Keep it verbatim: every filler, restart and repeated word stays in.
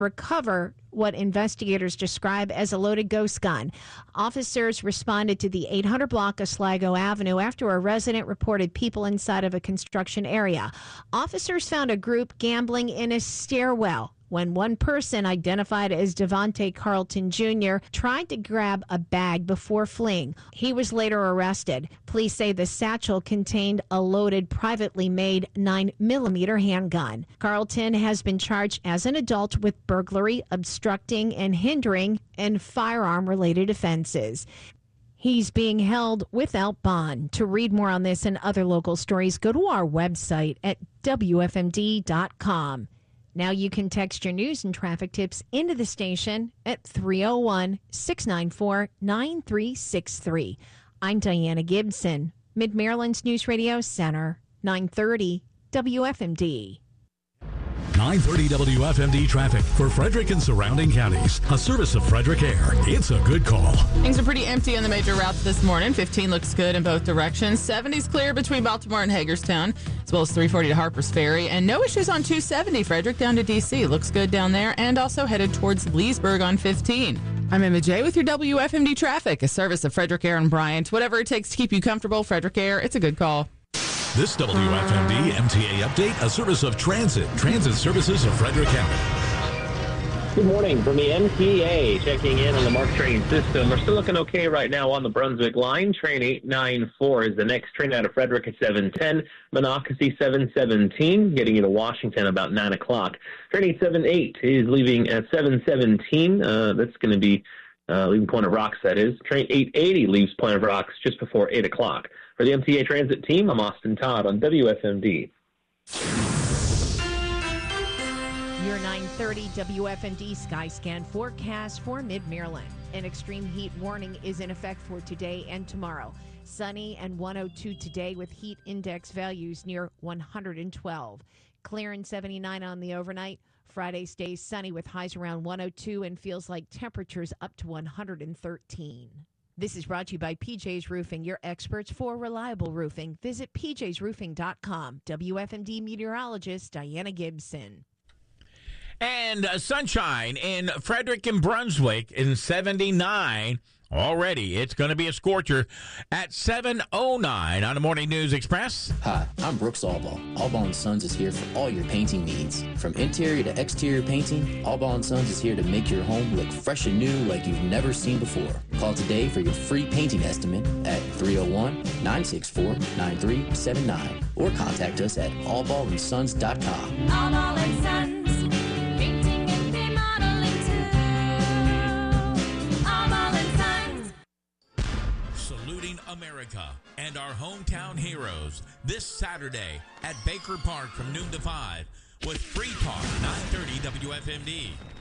recover what investigators describe as a loaded ghost gun. Officers responded to the eight hundred block of Sligo Avenue after a resident reported people inside of a construction area. Officers found a group gambling in a stairwell when one person, identified as Devontae Carlton Junior, tried to grab a bag before fleeing. He was later arrested. Police say the satchel contained a loaded, privately made nine millimeter handgun. Carlton has been charged as an adult with burglary, obstructing and hindering, and firearm-related offenses. He's being held without bond. To read more on this and other local stories, go to our website at W F M D dot com. Now you can text your news and traffic tips into the station at three oh one, six nine four, nine three six three. I'm Diana Gibson, Mid-Maryland's News Radio Center, nine thirty W F M D. nine thirty W F M D traffic for Frederick and surrounding counties. A service of Frederick Air. It's a good call. Things are pretty empty on the major routes this morning. fifteen looks good in both directions. seventy's clear between Baltimore and Hagerstown, as well as three forty to Harpers Ferry. And no issues on two seventy, Frederick down to D C. Looks good down there, and also headed towards Leesburg on fifteen. I'm Emma J with your W F M D traffic, a service of Frederick Air and Bryant. Whatever it takes to keep you comfortable, Frederick Air, it's a good call. This W F M D M T A update, a service of Transit, Transit Services of Frederick County. Good morning from the M T A, checking in on the MARC train system. We're still looking okay right now on the Brunswick line. Train eight ninety-four is the next train out of Frederick at seven ten. Monocacy seven seventeen, getting you to Washington about nine o'clock. Train eight seventy-eight is leaving at seven seventeen. Uh, that's going to be uh, leaving Point of Rocks, that is. Train eight eighty leaves Point of Rocks just before eight o'clock. For the M T A Transit team, I'm Austin Todd on W F M D. Your nine thirty W F M D Skyscan forecast for Mid-Maryland. An extreme heat warning is in effect for today and tomorrow. Sunny and one oh two today with heat index values near one hundred twelve. Clear and seventy-nine on the overnight. Friday stays sunny with highs around one oh two and feels like temperatures up to one hundred thirteen. This is brought to you by P J's Roofing, your experts for reliable roofing. Visit P Js roofing dot com. W F M D meteorologist Diana Gibson. And uh, sunshine in Frederick and Brunswick in seventy-nine already. It's going to be a scorcher at seven oh nine on the Morning News Express. Hi, I'm Brooks Allball. Allball and Sons is here for all your painting needs. From interior to exterior painting, Allball and Sons is here to make your home look fresh and new like you've never seen before. Call today for your free painting estimate at three oh one, nine six four, nine three seven nine or contact us at allball and sons dot com. Allball and Sons, painting and remodeling too. Allball and Sons. Saluting America and our hometown heroes this Saturday at Baker Park from noon to five with Free Talk nine thirty W F M D.